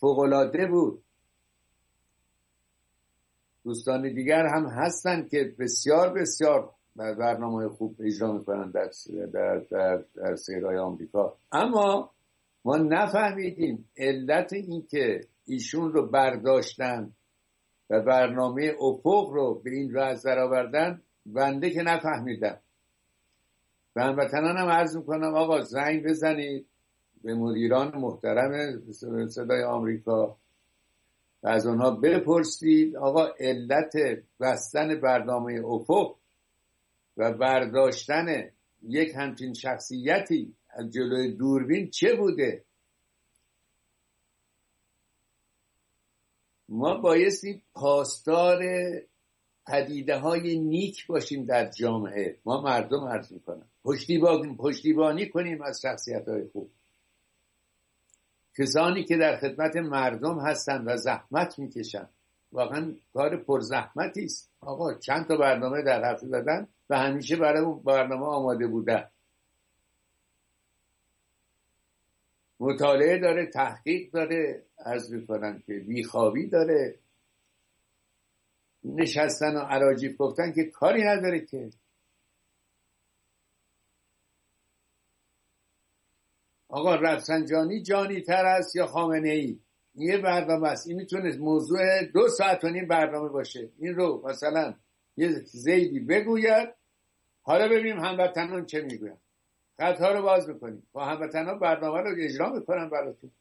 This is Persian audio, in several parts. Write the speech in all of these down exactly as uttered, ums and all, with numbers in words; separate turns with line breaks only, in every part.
فوق‌العاده بود. دوستان دیگر هم هستن که بسیار بسیار برنامه خوب اجرا میکنن در در در, در سیرای آمریکا، اما ما نفهمیدیم علت این که ایشون رو برداشتن و برنامه افق رو به این راه در آوردن. بنده که نفهمیدم. به هموطنان هم عرض میکنم آقا زنگ بزنید به مدیران محترم صدای آمریکا و از اونها بپرسید آقا علت بستن برنامه افق و برداشتن یک همچین شخصیتی از جلوی دوربین چه بوده. ما بایستی پاسدار پدیده های نیک باشیم در جامعه. ما مردم عرض میکنم پشتیبانی پشتیبانی کنیم از شخصیت های خوب، کسانی که در خدمت مردم هستن و زحمت میکشن. واقعا کار پرزحمتی است. آقا چند تا برنامه در هفته دادن و همیشه برای اون برنامه آماده بودن. مطالعه داره، تحقیق داره، عرض میکنن که بیخوابی داره، نشستن و اراجیف گفتن که کاری نداره که. آقا رفسنجانی جانی تر است یا خامنه ای؟ یه برنامه است، این میتونه موضوع دو ساعت و نیم برنامه باشه. این رو مثلا یه زیدی بگوید، حالا ببینیم هموطنان چه میگوین. خطها رو باز میکنیم با هموطنان برنامه رو اجرا میکنن براتون.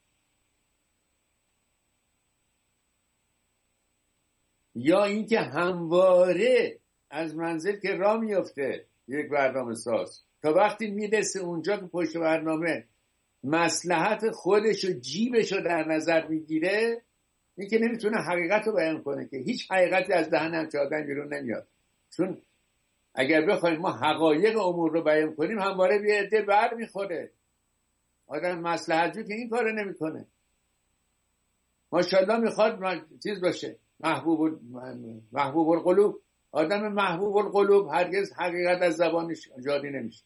یا اینکه همواره از منزل که راه میفته یک برنامه ساز تا وقتی میرسه اونجا که پشت برنامه مصلحت خودش و جیبش رو در نظر میگیره، این که نمیتونه حقیقت رو بیان کنه که هیچ حقیقتی از دهن همچه آدم بیرون نمیاد. چون اگر بخوایم ما حقایق امور رو بیان کنیم همواره به عده بر میخوره. آدم مصلحت جو که این کار نمیکنه. ماشاءالله میخواد چیز باشه، محبوب محبوب القلوب. آدم محبوب القلوب هرگز حقیقت از زبانش جاری نمیشه.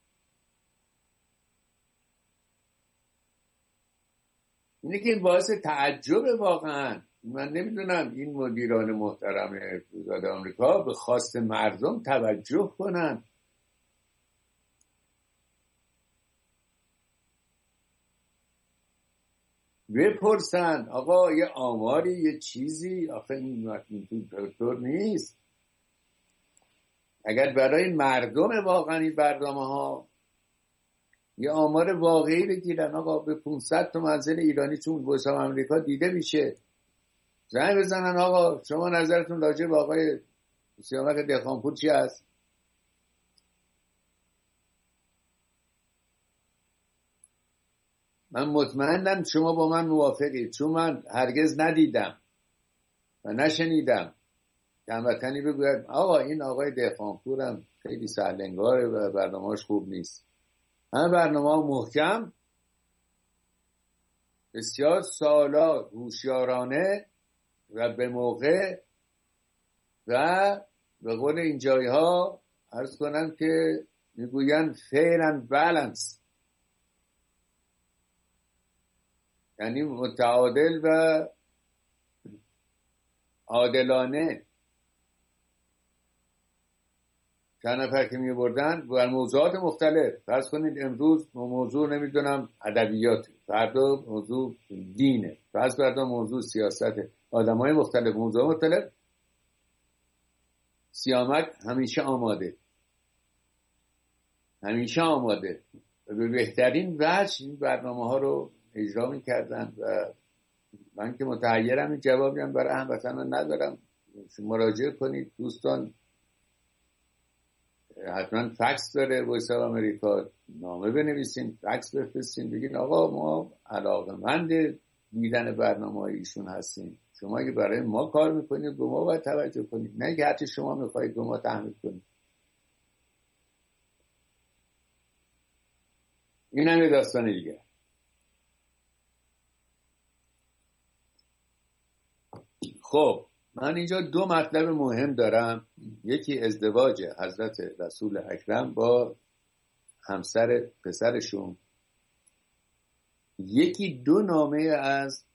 اینه که این باعث تعجب واقعا. من نمیدونم این مدیران محترم وزارت آمریکا به خواست مردم توجه کنن، بپرسن آقا یه آماری یه چیزی. آخه این طور نیست. اگر برای مردم واقعا این برنامه ها یه آمار واقعی بگیرن، آقا به پانصد تا منزل ایرانی چون واسه آمریکا دیده میشه، زنگ بزنن آقا شما نظرتون راجع به آقای سیامک دهقانپور چی هست؟ من مطمئنم شما با من موافقید، چون من هرگز ندیدم و نشنیدم که هموطنی بگوید آقا این آقای دهقانپورم خیلی سهلنگاره و برنامه‌اش خوب نیست. همه برنامه محکم، بسیار سالا هوشیارانه و به موقع و به قول این جای ها عرض کنم که میگوین fair and balance، یعنی متعادل و عادلانه. چند نفر که می بردن بر موضوعات مختلف، فرض کنید امروز موضوع نمیدونم ادبیات، فردا موضوع دینه، فرض فردا موضوع سیاسته، آدمای مختلف، موضوع مختلف. سیامک همیشه آماده، همیشه آماده و به بهترین وجه این برنامه ها رو اجرا میکردن و من که متحیرم این جوابی هم برای هموطنان ندارم. مراجعه کنید دوستان، حتما فکس داره وایس آمریکا، نامه بنویسین، فکس بفرستین، بگین آقا ما علاقه‌مند دیدن برنامه‌های ایشون هستیم، شما اگه برای ما کار میکنید به ما باید توجه کنید، نه که هرچی شما میخواید به ما تحمیل کنید. این هم یه داستان دیگه. خب من اینجا دو مطلب مهم دارم. یکی ازدواج حضرت رسول اکرم با همسر پسرشون، یکی دو نامه از